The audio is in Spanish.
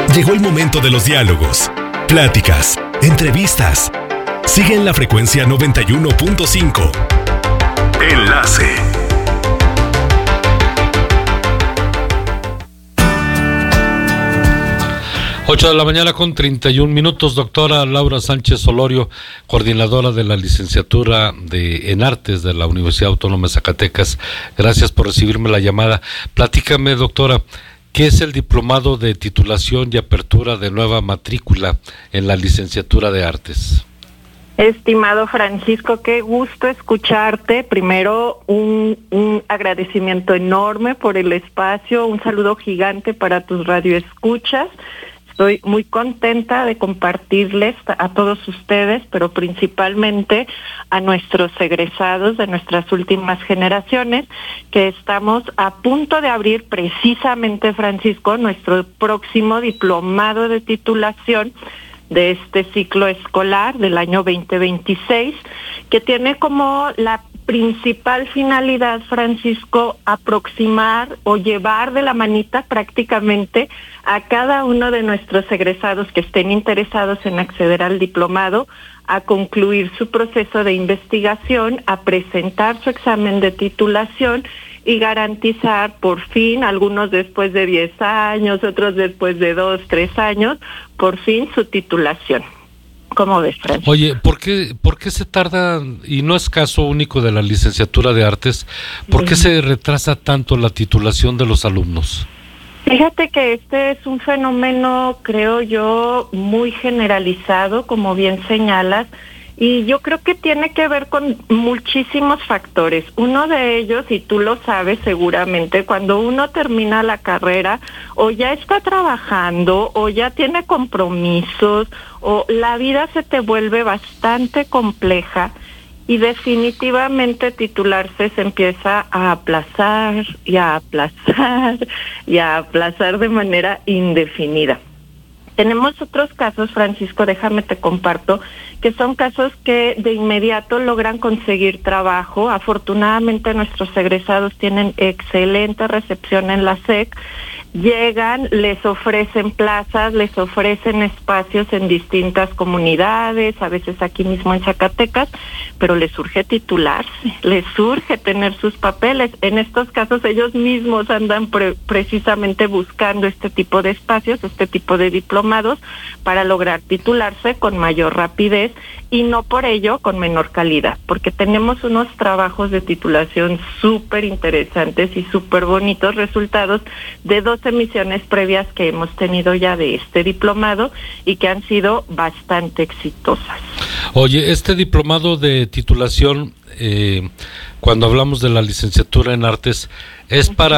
Llegó el momento de los diálogos, pláticas, entrevistas. Sigue en la frecuencia 91.5. Enlace. Ocho de la mañana con 31 minutos, doctora Laura Sánchez Solorio, coordinadora de la licenciatura en Artes de la Universidad Autónoma de Zacatecas. Gracias por recibirme la llamada. Platícame, doctora, ¿qué es el diplomado de titulación y apertura de nueva matrícula en la licenciatura de Artes? Estimado Francisco, qué gusto escucharte. Primero, un agradecimiento enorme por el espacio, un saludo gigante para tus radioescuchas. Estoy muy contenta de compartirles a todos ustedes, pero principalmente a nuestros egresados de nuestras últimas generaciones, que estamos a punto de abrir precisamente, Francisco, nuestro próximo diplomado de titulación de este ciclo escolar del año 2026, que tiene como la principal finalidad, Francisco, aproximar o llevar de la manita prácticamente a cada uno de nuestros egresados que estén interesados en acceder al diplomado, a concluir su proceso de investigación, a presentar su examen de titulación y garantizar por fin, algunos después de 10 años, otros después de 2, 3 años, por fin su titulación. ¿Cómo ves, Francisco? Oye, ¿por qué se tarda, y no es caso único de la licenciatura de Artes, por qué se retrasa tanto la titulación de los alumnos? Fíjate que este es un fenómeno, creo yo, muy generalizado, como bien señalas, y yo creo que tiene que ver con muchísimos factores. Uno de ellos, y tú lo sabes seguramente, cuando uno termina la carrera o ya está trabajando o ya tiene compromisos o la vida se te vuelve bastante compleja y definitivamente titularse se empieza a aplazar y a aplazar y a aplazar de manera indefinida. Tenemos otros casos, Francisco, déjame te comparto, que son casos que de inmediato logran conseguir trabajo. Afortunadamente nuestros egresados tienen excelente recepción en la SEC. Llegan, les ofrecen plazas, les ofrecen espacios en distintas comunidades, a veces aquí mismo en Zacatecas, pero les urge titularse, les urge tener sus papeles. En estos casos ellos mismos andan precisamente buscando este tipo de espacios, este tipo de diplomados para lograr titularse con mayor rapidez y no por ello con menor calidad, porque tenemos unos trabajos de titulación súper interesantes y súper bonitos resultados de 2 emisiones previas que hemos tenido ya de este diplomado y que han sido bastante exitosas. Oye, este diplomado de titulación, cuando hablamos de la licenciatura en Artes, ¿es para